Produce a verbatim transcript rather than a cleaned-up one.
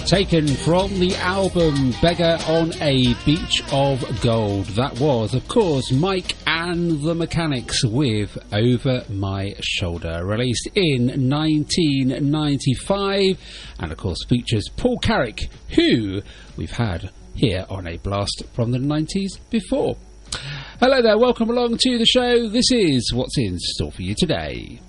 Taken from the album Beggar on a Beach of Gold. That was, of course, Mike and the Mechanics with Over My Shoulder, released in nineteen ninety-five, and of course features Paul Carrick, who we've had here on A Blast from the nineties before. Hello there, welcome along to the show. This is what's in store for you today.